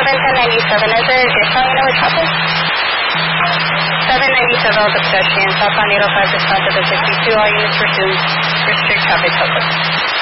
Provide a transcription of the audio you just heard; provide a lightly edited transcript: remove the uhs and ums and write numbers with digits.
1097, is there a discount unit with traffic? 797 with the pedestrian, southbound 805 dispatch of the 62, all units resume for strict traffic focus.